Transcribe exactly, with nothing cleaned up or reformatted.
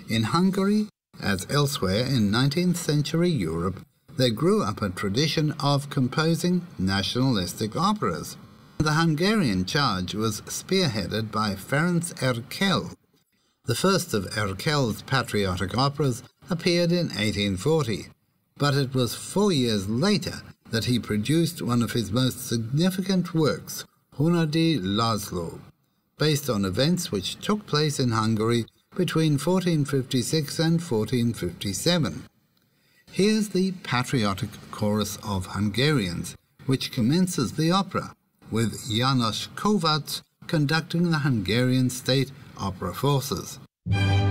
In Hungary, as elsewhere in nineteenth century Europe, there grew up a tradition of composing nationalistic operas. The Hungarian charge was spearheaded by Ferenc Erkel. The first of Erkel's patriotic operas appeared in eighteen forty, but it was four years later that he produced one of his most significant works, Hunyadi László, based on events which took place in Hungary between fourteen fifty-six and fourteen fifty-seven. Here's the Patriotic Chorus of Hungarians, which commences the opera, with János Kovács conducting the Hungarian state opera forces.